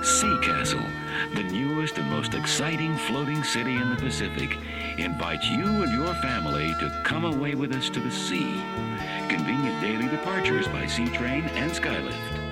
Sea Castle, the newest and most exciting floating city in the Pacific, invites you and your family to come away with us to the sea. Convenient daily departures by Sea Train and Skylift.